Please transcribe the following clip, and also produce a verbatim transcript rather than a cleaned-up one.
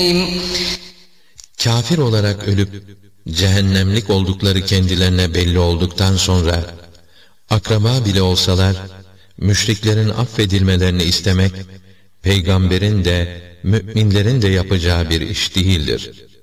Kafir olarak ölüp cehennemlik oldukları kendilerine belli olduktan sonra akraba bile olsalar müşriklerin affedilmelerini istemek peygamberin de müminlerin de yapacağı bir iş değildir.